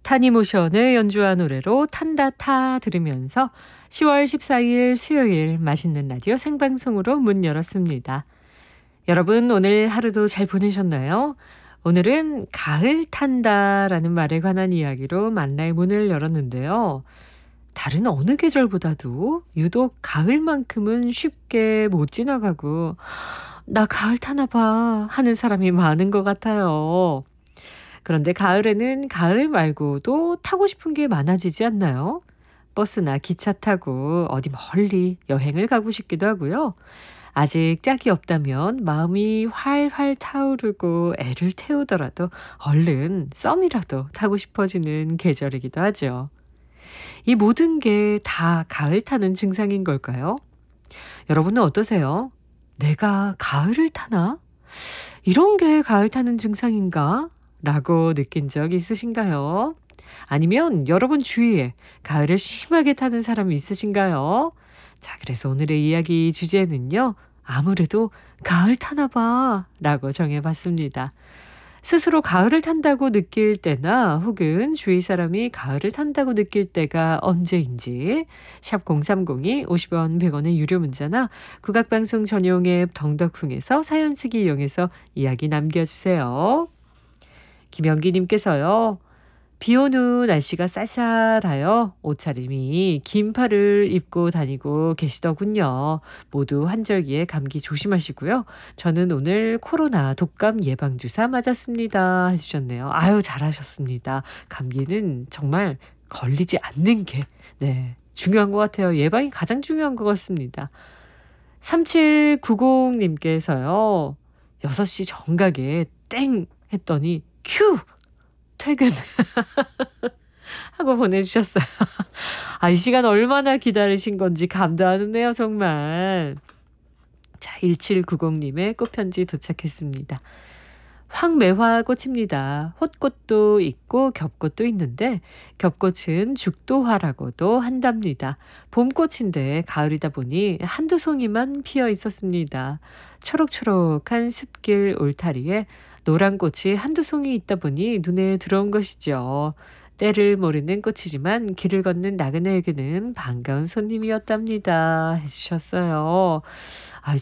타니모션을 연주한 노래로 탄다타 들으면서 10월 14일 수요일 맛있는 라디오 생방송으로 문 열었습니다. 여러분 오늘 하루도 잘 보내셨나요? 오늘은 가을 탄다라는 말에 관한 이야기로 만나의 문을 열었는데요. 다른 어느 계절보다도 유독 가을만큼은 쉽게 못 지나가고 나 가을 타나 봐 하는 사람이 많은 것 같아요. 그런데 가을에는 가을 말고도 타고 싶은 게 많아지지 않나요? 버스나 기차 타고 어디 멀리 여행을 가고 싶기도 하고요. 아직 짝이 없다면 마음이 활활 타오르고 애를 태우더라도 얼른 썸이라도 타고 싶어지는 계절이기도 하죠. 이 모든 게 다 가을 타는 증상인 걸까요? 여러분은 어떠세요? 내가 가을을 타나? 이런 게 가을 타는 증상인가? 라고 느낀 적 있으신가요? 아니면 여러분 주위에 가을을 심하게 타는 사람이 있으신가요? 자, 그래서 오늘의 이야기 주제는요. 아무래도 가을 타나 봐 라고 정해봤습니다. 스스로 가을을 탄다고 느낄 때나 혹은 주위 사람이 가을을 탄다고 느낄 때가 언제인지 샵 0302 50원 100원의 유료 문자나 국악방송 전용 앱 덩덕흥에서 사연 쓰기 이용해서 이야기 남겨주세요. 김영기님께서요. 비 온 후 날씨가 쌀쌀하여 옷차림이 긴팔을 입고 다니고 계시더군요. 모두 환절기에 감기 조심하시고요. 저는 오늘 코로나 독감 예방주사 맞았습니다. 해주셨네요. 아유 잘하셨습니다. 감기는 정말 걸리지 않는 게 중요한 것 같아요. 예방이 가장 중요한 것 같습니다. 3790님께서요. 6시 정각에 땡 했더니 큐! 퇴근 하고 보내주셨어요. 이 시간 얼마나 기다리신 건지 감도 안 오네요, 정말. 자, 1790님의 꽃편지 도착했습니다. 황매화 꽃입니다. 홑꽃도 있고 겹꽃도 있는데 겹꽃은 죽도화라고도 한답니다. 봄꽃인데 가을이다 보니 한두 송이만 피어 있었습니다. 초록초록한 숲길 울타리에 노란 꽃이 한두 송이 있다 보니 눈에 들어온 것이죠. 때를 모르는 꽃이지만 길을 걷는 나그네에게는 반가운 손님이었답니다. 해주셨어요.